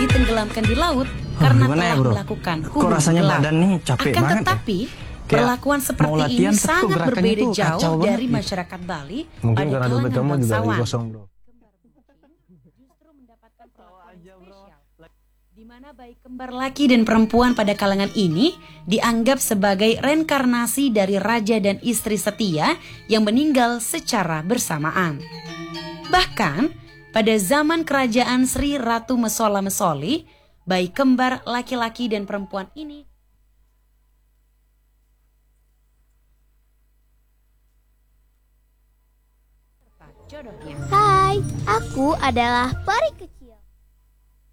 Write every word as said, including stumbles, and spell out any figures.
ditenggelamkan di laut Oh, karena gimana telah ya, bro? melakukan Kok hubungan rasanya gelap. badan nih capek Akan banget ya? tetapi, Kayak perlakuan mau seperti latihan, ini tapi kok sangat gerakannya berbeda tuh jauh kacau banget dari gitu. masyarakat Bali Mungkin pada karena dompet kalangan kamu juga lagi bangsawan. kosong, bro. Justru mendapatkan perlakuan spesial, di mana bayi kembar laki dan perempuan pada kalangan ini dianggap sebagai reinkarnasi dari raja dan istri setia yang meninggal secara bersamaan. Bahkan, pada zaman kerajaan Sri Ratu Mesola Mesoli, bayi kembar laki-laki dan perempuan ini serta jodohnya. Hai, aku adalah peri kecil.